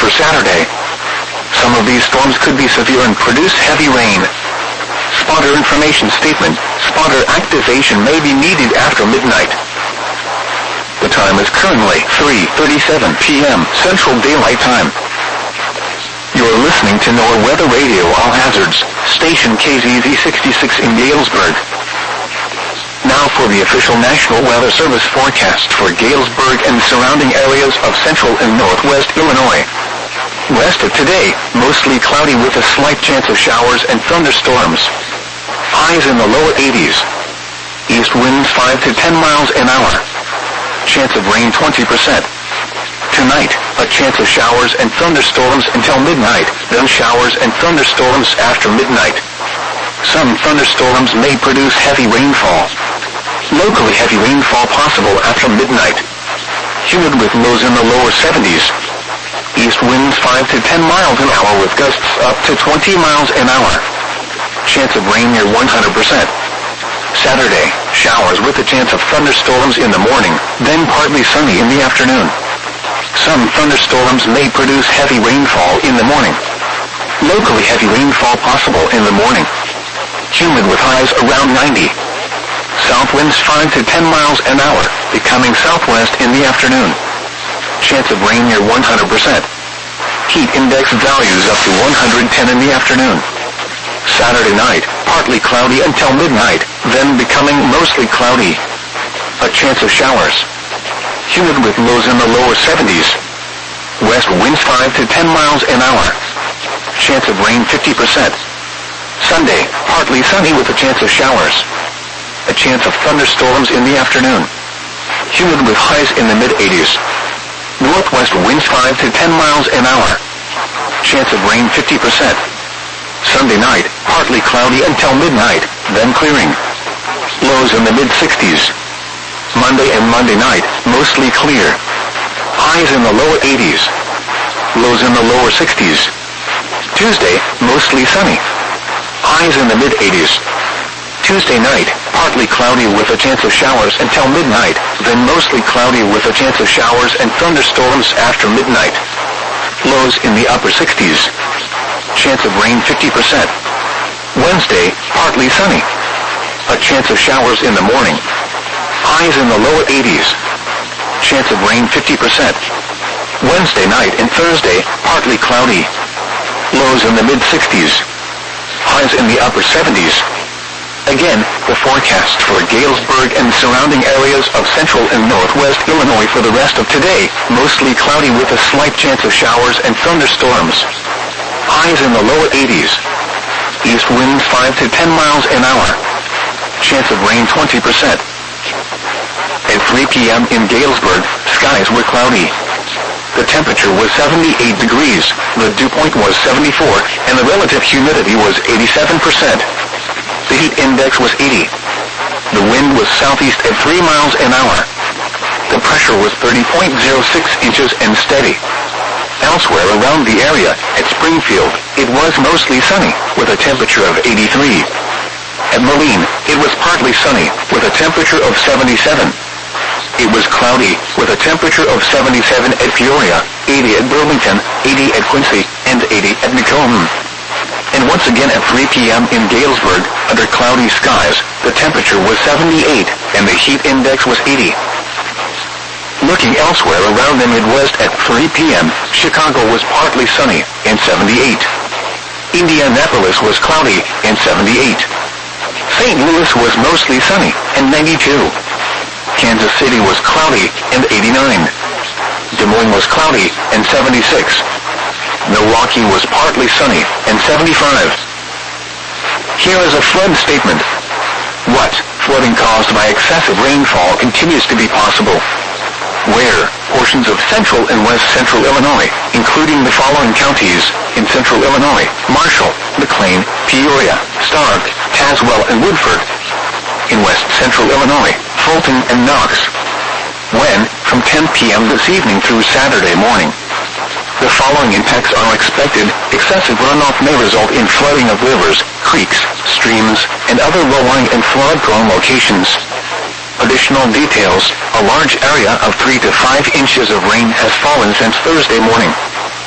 for Saturday. Some of these storms could be severe and produce heavy rain. Spotter information statement. Spotter activation may be needed after midnight. The time is currently 3:37 p.m. Central Daylight Time. You're listening to NOAA Weather Radio All Hazards, station KZZ 66 in Galesburg. Now for the official National Weather Service forecast for Galesburg and surrounding areas of central and northwest Illinois. West of today, mostly cloudy with a slight chance of showers and thunderstorms. Highs in the lower 80s. East winds 5 to 10 miles an hour. Chance of rain 20%. Tonight, a chance of showers and thunderstorms until midnight, then showers and thunderstorms after midnight. Some thunderstorms may produce heavy rainfall. Locally heavy rainfall possible after midnight. Humid with lows in the lower 70s. East winds 5 to 10 miles an hour with gusts up to 20 miles an hour. Chance of rain near 100%. Saturday, showers with a chance of thunderstorms in the morning, then partly sunny in the afternoon. Some thunderstorms may produce heavy rainfall in the morning. Locally heavy rainfall possible in the morning. Humid with highs around 90. South winds 5 to 10 miles an hour, becoming southwest in the afternoon. Chance of rain near 100%. Heat index values up to 110 in the afternoon. Saturday night, partly cloudy until midnight, then becoming mostly cloudy. A chance of showers. Humid with lows in the lower 70s. West winds 5 to 10 miles an hour. Chance of rain 50%. Sunday, partly sunny with a chance of showers. A chance of thunderstorms in the afternoon. Humid with highs in the mid-80s. Northwest winds 5 to 10 miles an hour. Chance of rain 50%. Sunday night, partly cloudy until midnight, then clearing. Lows in the mid-60s. Monday and Monday night, mostly clear. Highs in the lower 80s. Lows in the lower 60s. Tuesday, mostly sunny. Highs in the mid-80s. Tuesday night, partly cloudy with a chance of showers until midnight, then mostly cloudy with a chance of showers and thunderstorms after midnight. Lows in the upper 60s. Chance of rain 50%. Wednesday, partly sunny. A chance of showers in the morning. Highs in the lower 80s. Chance of rain 50%. Wednesday night and Thursday, partly cloudy. Lows in the mid-60s. Highs in the upper 70s. Again, the forecast for Galesburg and surrounding areas of central and northwest Illinois for the rest of today, mostly cloudy with a slight chance of showers and thunderstorms. Highs in the lower 80s. East winds 5 to 10 miles an hour. Chance of rain 20%. At 3 p.m. in Galesburg, skies were cloudy. The temperature was 78 degrees, the dew point was 74, and the relative humidity was 87%. The heat index was 80. The wind was southeast at 3 miles an hour. The pressure was 30.06 inches and steady. Elsewhere around the area, at Springfield, it was mostly sunny, with a temperature of 83. At Moline, it was partly sunny, with a temperature of 77. It was cloudy, with a temperature of 77 at Peoria, 80 at Burlington, 80 at Quincy, and 80 at Macomb. And once again at 3 p.m. in Galesburg, under cloudy skies, the temperature was 78, and the heat index was 80. Looking elsewhere around the Midwest at 3 p.m., Chicago was partly sunny, and 78. Indianapolis was cloudy, and 78. St. Louis was mostly sunny, and 92. Kansas City was cloudy, and 89. Des Moines was cloudy, and 76. Milwaukee was partly sunny, and 75. Here is a flood statement. What? Flooding caused by excessive rainfall continues to be possible. Where? Portions of central and west central Illinois, including the following counties, in central Illinois: Marshall, McLean, Peoria, Stark, Tazewell, and Woodford. In west central Illinois, Fulton and Knox. When? From 10 p.m. this evening through Saturday morning. The following impacts are expected. Excessive runoff may result in flooding of rivers, creeks, streams, and other low-lying and flood-prone locations. Additional details: a large area of 3 to 5 inches of rain has fallen since Thursday morning.